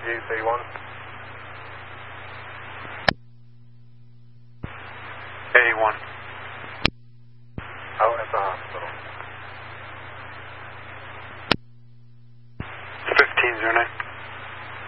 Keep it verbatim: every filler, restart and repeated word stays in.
G C one. A one. Out at the hospital. fifteen zero nine.